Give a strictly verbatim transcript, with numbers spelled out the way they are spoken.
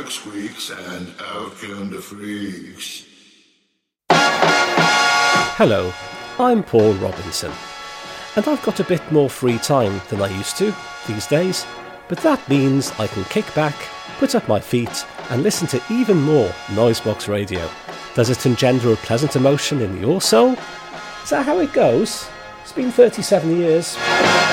back squeaks and out come the freaks. Hello, I'm Paul Robinson, and I've got a bit more free time than I used to these days, but that means I can kick back, put up my feet and listen to even more Noisebox Radio. Does it engender a pleasant emotion in your soul? Is that how it goes? It's been thirty-seven years.